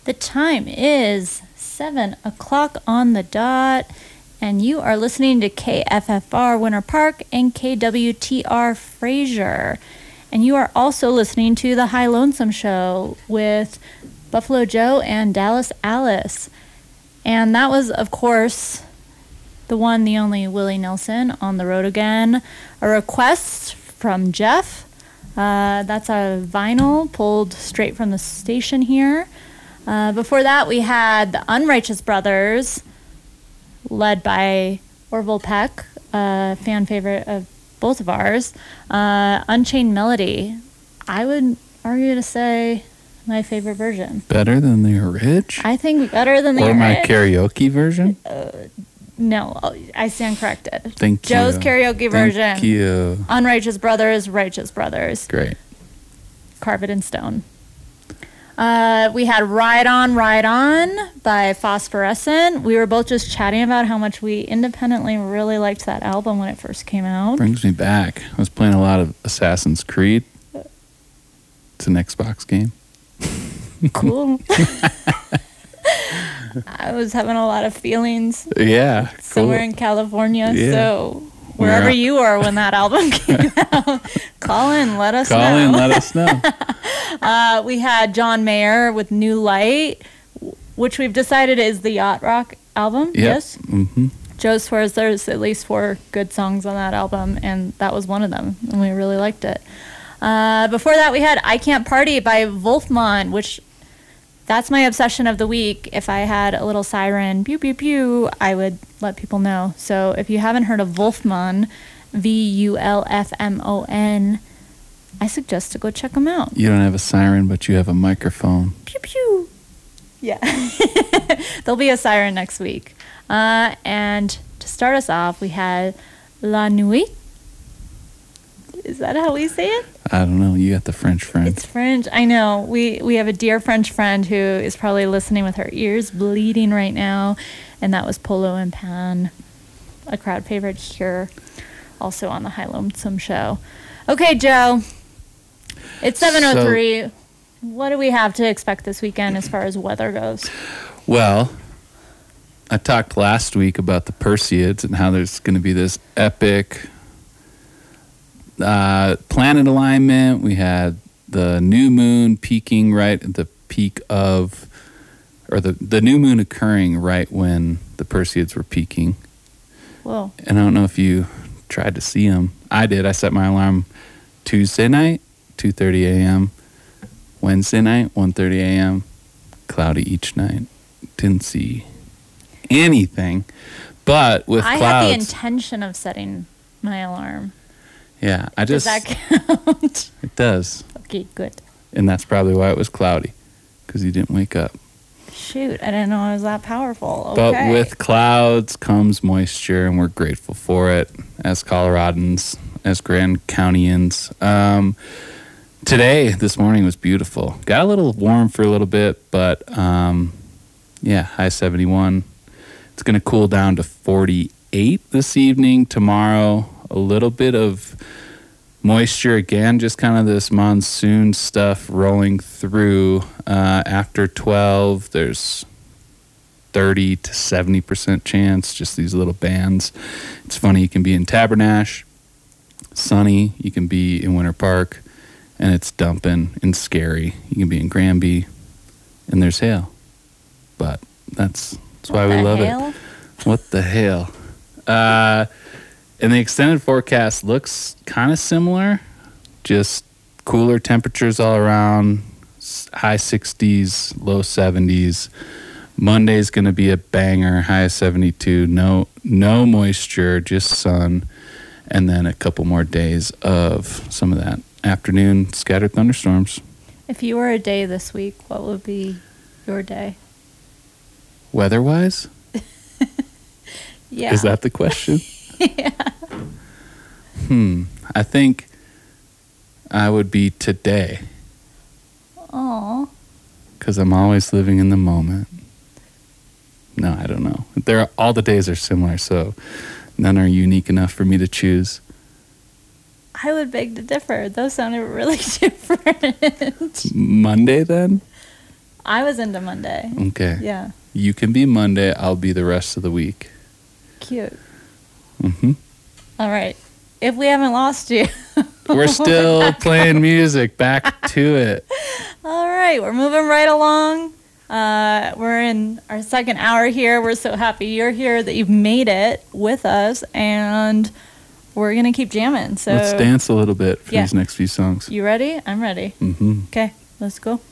The time is 7 o'clock on the dot, and you are listening to KFFR Winter Park and KWTR Fraser. And you are also listening to The High Lonesome Show with Buffalo Joe and Dallas Alice. And that was, of course, the one, the only Willie Nelson, On the Road Again. A request from Jeff. That's a vinyl pulled straight from the station here. Before that, we had the Unrighteous Brothers, led by Orville Peck, a fan favorite of both of ours. Unchained Melody. I would argue to say my favorite version. Better than the orig? I think better than the orig. Or my orig. karaoke version? No, I stand corrected. Thank you. Joe's karaoke version. Thank you. Unrighteous Brothers, Righteous Brothers. Great. Carve it in stone. We had Ride On by Phosphorescent. We were both just chatting about how much we independently really liked that album when it first came out. Brings me back. I was playing a lot of Assassin's Creed. It's an Xbox game. Cool. I was having a lot of feelings. Yeah, cool. Somewhere in California, yeah. So wherever you were when that album came out, call in, let us know. Call in, let us know. We had John Mayer with New Light, which we've decided is the yacht rock album. Yep. Yes. Mm-hmm. Joe swears there's at least 4 good songs on that album, and that was one of them, and we really liked it. Before that, we had I Can't Party by Wolfman, which that's my obsession of the week. If I had a little siren, pew, pew, pew, I would let people know. So if you haven't heard of Wolfman, Vulfmon, I suggest to go check them out. You don't have a siren, but you have a microphone. Pew, pew. Yeah. There'll be a siren next week. And to start us off, we had La Nuit. Is that how we say it? I don't know. You got the French friend. It's French. I know. We have a dear French friend who is probably listening with her ears bleeding right now. And that was Polo and Pan, a crowd favorite here, also on the High Lonesome Show. Okay, Joe. It's 7:03. So, what do we have to expect this weekend as far as weather goes? Well, I talked last week about the Perseids and how there's going to be this epic planet alignment. We had the new moon peaking right at the peak of, or the new moon occurring right when the Perseids were peaking. Whoa. And I don't know if you tried to see them. I did. I set my alarm Tuesday night, 2:30 a.m. Wednesday night, 1:30 a.m. Cloudy each night. Didn't see anything. But with clouds... I had the intention of setting my alarm. Yeah, Does that count? It does. Okay, good. And that's probably why it was cloudy, because you didn't wake up. Shoot, I didn't know I was that powerful. Okay. But with clouds comes moisture, and we're grateful for it as Coloradans, as Grand Countyans. This morning was beautiful. Got a little warm for a little bit, but high 71. It's going to cool down to 48 this evening. Tomorrow, a little bit of moisture again, just kind of this monsoon stuff rolling through. After 12, there's 30 to 70% chance, just these little bands. It's funny, you can be in Tabernash, sunny, you can be in Winter Park, and it's dumping and scary. You can be in Granby, and there's hail. But that's why we love it. What the hell? And the extended forecast looks kind of similar, just cooler temperatures all around, high 60s, low 70s. Monday's going to be a banger, high of 72, no moisture, just sun, and then a couple more days of some of that afternoon scattered thunderstorms. If you were a day this week, what would be your day? Weather-wise? Yeah. Is that the question? Yeah. I think I would be today. Aw. Because I'm always living in the moment. No, I don't know. All the days are similar, so none are unique enough for me to choose. I would beg to differ. Those sounded really different. Monday, then? I was into Monday. Okay. Yeah. You can be Monday. I'll be the rest of the week. Cute. Mm-hmm. All right. If we haven't lost you. We're still playing music. Back to it. All right. We're moving right along. We're in our second hour here. We're so happy you're here, that you've made it with us, and we're going to keep jamming. So let's dance a little bit for these next few songs. You ready? I'm ready. Mm-hmm. Okay. Let's go.